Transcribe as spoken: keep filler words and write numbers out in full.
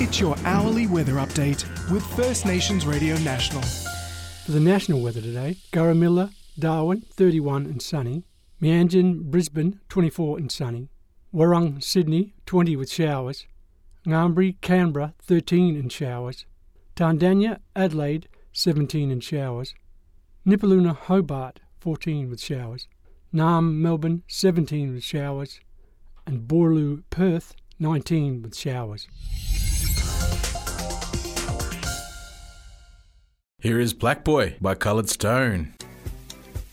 Get your hourly weather update with First Nations Radio National. For the national weather today, Gurrumilla, Darwin, thirty-one and sunny. Meanjin, Brisbane, twenty-four and sunny. Warrung, Sydney, twenty with showers. Ngambri, Canberra, thirteen and showers. Tandanya, Adelaide, seventeen and showers. Nipaluna, Hobart, fourteen with showers. Naarm, Melbourne, seventeen with showers. And Boorloo, Perth, nineteen with showers. Here is Black Boy by Coloured Stone.